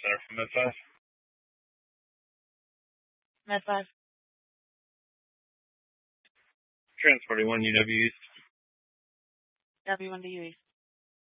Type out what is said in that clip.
Center from Med 5. Med 5. Transporting 1 UW East. W1 to U East.